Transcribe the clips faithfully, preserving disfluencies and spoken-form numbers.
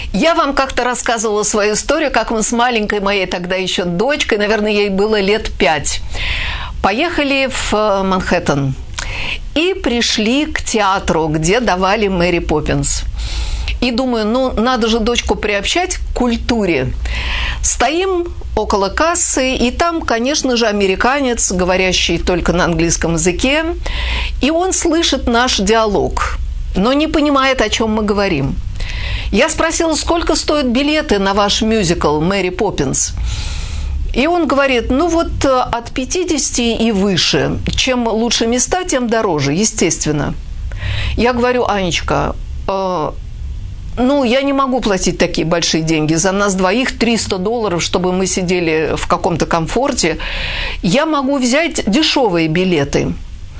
Я вам как-то рассказывала свою историю, как мы с маленькой моей тогда еще дочкой, наверное, ей было лет пять, поехали в Манхэттен и пришли к театру, где давали Мэри Поппинс. И думаю, ну, надо же дочку приобщать к культуре. Стоим около кассы, и там, конечно же, американец, говорящий только на английском языке, и он слышит наш диалог, но не понимает, о чем мы говорим. Я спросила, сколько стоят билеты на ваш мюзикл «Мэри Поппинс». И он говорит, ну вот от пятидесяти и выше. Чем лучше места, тем дороже, естественно. Я говорю, Анечка, э, ну, я не могу платить такие большие деньги. За нас двоих триста долларов, чтобы мы сидели в каком-то комфорте. Я могу взять дешевые билеты.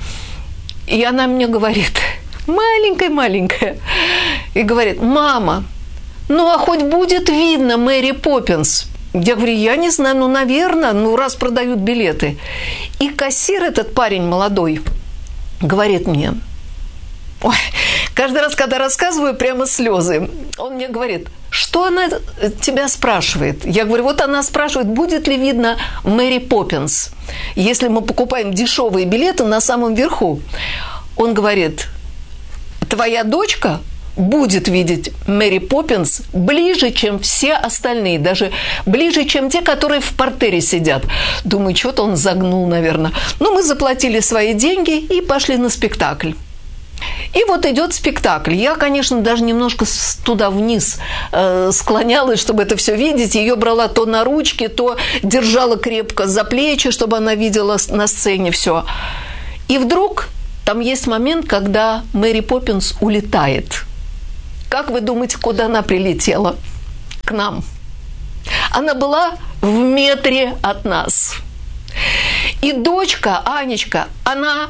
И она мне говорит, маленькая-маленькая, и говорит, мама, ну, а хоть будет видно Мэри Поппинс? Я говорю, я не знаю, ну, наверное, ну, раз продают билеты. И кассир, этот парень молодой, говорит мне, ой, каждый раз, когда рассказываю, прямо слезы. Он мне говорит, что она тебя спрашивает? Я говорю, вот она спрашивает, будет ли видно Мэри Поппинс, если мы покупаем дешевые билеты на самом верху. Он говорит, твоя дочка будет видеть Мэри Поппинс ближе, чем все остальные, даже ближе, чем те, которые в партере сидят. Думаю, что-то он загнул, наверное. Но мы заплатили свои деньги и пошли на спектакль. И вот идет спектакль. Я, конечно, даже немножко туда вниз э, склонялась, чтобы это все видеть. Ее брала то на ручки, то держала крепко за плечи, чтобы она видела на сцене все. И вдруг там есть момент, когда Мэри Поппинс улетает. Как вы думаете, куда она прилетела? К нам. Она была в метре от нас. И дочка, Анечка, она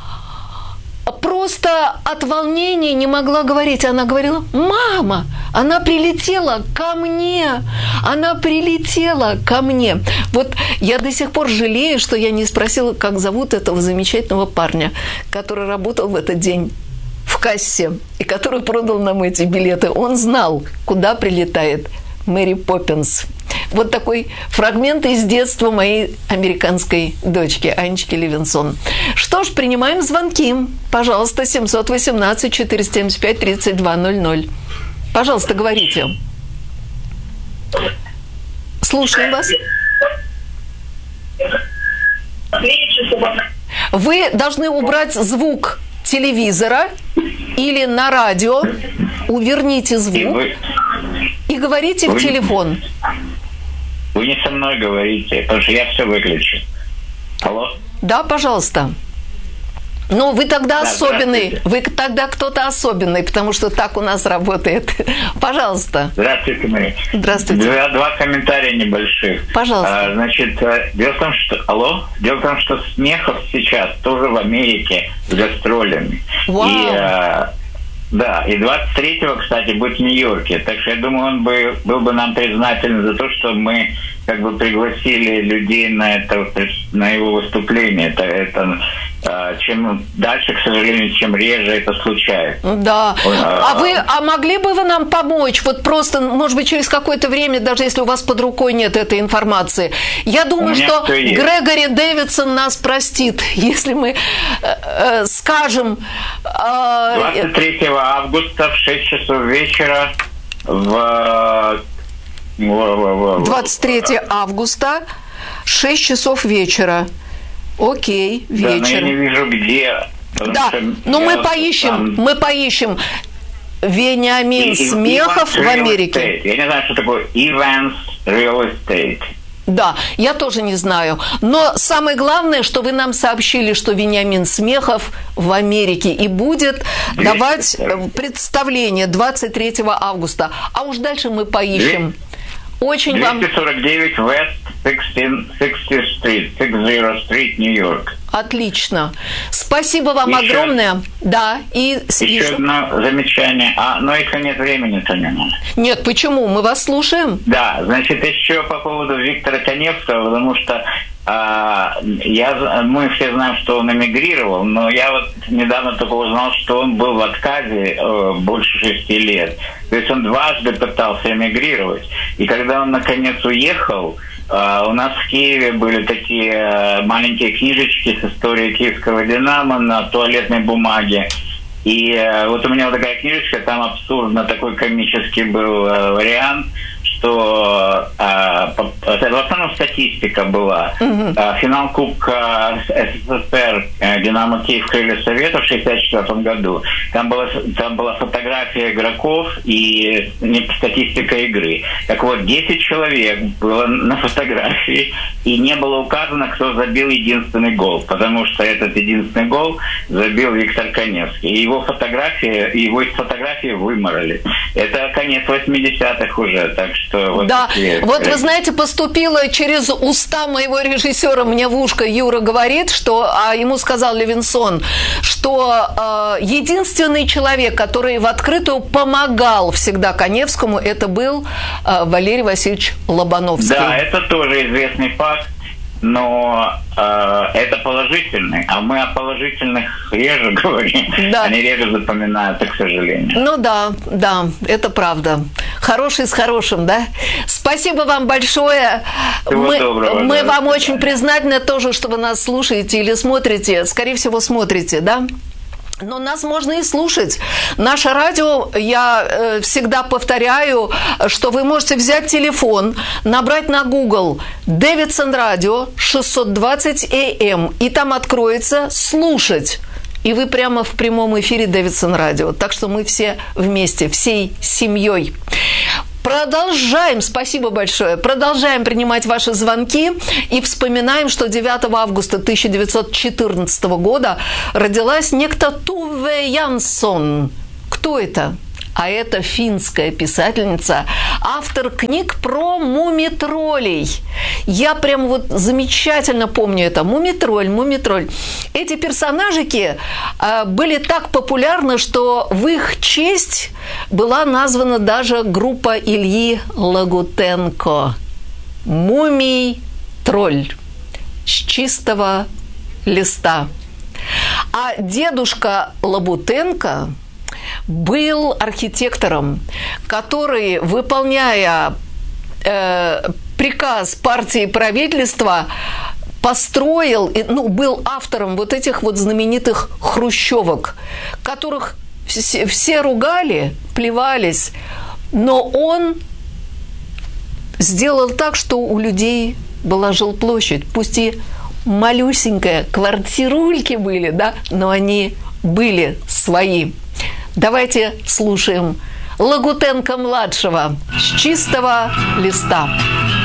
просто от волнения не могла говорить. Она говорила, мама, она прилетела ко мне, она прилетела ко мне. Вот я до сих пор жалею, что я не спросила, как зовут этого замечательного парня, который работал в этот день в кассе и который продал нам эти билеты. Он знал, куда прилетает Мэри Поппинс. Вот такой фрагмент из детства моей американской дочки, Анечки Левинсон. Что ж, принимаем звонки. Пожалуйста, семь один восемь четыреста семьдесят пять тридцать два ноль ноль. Пожалуйста, говорите. Слушаем вас. Вы должны убрать звук телевизора или на радио. Уверните звук и, вы... и говорите вы... в телефон. Вы не со мной говорите, потому что я все выключу. Алло? Да, пожалуйста. Но вы тогда да, особенный, вы тогда кто-то особенный, потому что так у нас работает. Пожалуйста. Здравствуйте, Мария. Здравствуйте. Два, два комментария небольших. Пожалуйста. А, значит, дело в том, что... Алло? Дело в том, что Смехов сейчас тоже в Америке с гастролями. Вау. И, а, да, и двадцать третьего, кстати, будет в Нью-Йорке. Так что я думаю, он бы, был бы нам признателен за то, что мы как бы пригласили людей на это, на его выступление. Это, это чем дальше, к сожалению, чем реже это случается. Да. А вы, а могли бы вы нам помочь? Вот просто, может быть, через какое-то время, даже если у вас под рукой нет этой информации. Я думаю, что Грегори Дэвидсон нас простит, если мы э, э, скажем... Э, двадцать третьего августа в шесть часов вечера в... двадцать третьего августа, шесть часов вечера. Окей, вечер. Да, но я не вижу, где. Да, но мы поищем, там... мы поищем Вениамин и, Смехов в Америке. Estate. Я не знаю, что такое Evans Real Estate. Да, я тоже не знаю. Но самое главное, что вы нам сообщили, что Вениамин Смехов в Америке и будет давать представление двадцать третьего августа. А уж дальше мы поищем. Очень вам... двести сорок девять West шестидесятая стрит, шестидесятая стрит, Нью-Йорк. Отлично. Спасибо вам еще, огромное. Да, и... Еще одно замечание. А, но если нет времени-то не надо. Нет, почему? Мы вас слушаем. Да, значит, еще по поводу Виктора Каневского, потому что Я, мы все знаем, что он эмигрировал, но я вот недавно только узнал, что он был в отказе больше шести лет. То есть он дважды пытался эмигрировать. И когда он наконец уехал, у нас в Киеве были такие маленькие книжечки с историей киевского «Динамо» на туалетной бумаге. И вот у меня вот такая книжечка, там абсурдно такой комический был вариант, что э, в основном статистика была. Uh-huh. Э, финал Кубка СССР э, «Динамо Киев» Крылья Советов в шестьдесят четвёртом году. Там была, там была фотография игроков и статистика игры. Так вот, десять человек было на фотографии, и не было указано, кто забил единственный гол, потому что этот единственный гол забил Виктор Коневский. И его фотографии, его из фотографии выморали. Это конец восьмидесятых уже, так что вот да, такие... вот вы знаете, поступило через уста моего режиссера мне в ушко. Юра говорит, что, а ему сказал Левинсон, что э, единственный человек, который в открытую помогал всегда Коневскому, это был э, Валерий Васильевич Лобановский. Да, это тоже известный факт. Но э, это положительный, а мы о положительных реже говорим, да. Они реже запоминаются, к сожалению. Ну да, да, это правда. Хороший с хорошим, да? Спасибо вам большое. Всего мы доброго. Мы да, вам очень признательны тоже, что вы нас слушаете или смотрите. Скорее всего, смотрите, да? Но нас можно и слушать. Наше радио, я э, всегда повторяю, что вы можете взять телефон, набрать на Google «Дэвидсон радио шестьсот двадцать эй эм», и там откроется «Слушать». И вы прямо в прямом эфире Дэвидсон радио. Так что мы все вместе, всей семьей. Продолжаем, спасибо большое, продолжаем принимать ваши звонки и вспоминаем, что девятого августа тысяча девятьсот четырнадцатого года родилась некто Туве Янсон. Кто это? А это финская писательница, автор книг про мумитроллей. Я прям вот замечательно помню это. Мумитроль, мумитроль. Эти персонажики э, были так популярны, что в их честь была названа даже группа Ильи Лагутенко. Мумий-тролль с чистого листа. А дедушка Лабутенко был архитектором, который, выполняя э, приказ партии и правительства, построил, ну, был автором вот этих вот знаменитых хрущевок, которых все, все ругали, плевались, но он сделал так, что у людей была жилплощадь, пусть и малюсенькая, квартирульки были, да, но они были свои. Давайте слушаем Лагутенко-младшего с чистого листа.